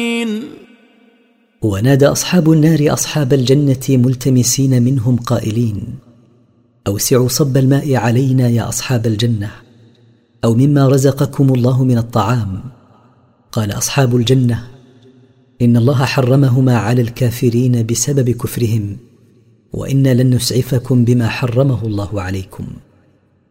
ونادى أصحاب النار أصحاب الجنة ملتمسين منهم قائلين: أوسعوا صب الماء علينا يا أصحاب الجنة، أو مما رزقكم الله من الطعام. قال أصحاب الجنة: إن الله حرمهما على الكافرين بسبب كفرهم، وإنا لن نسعفكم بما حرمه الله عليكم.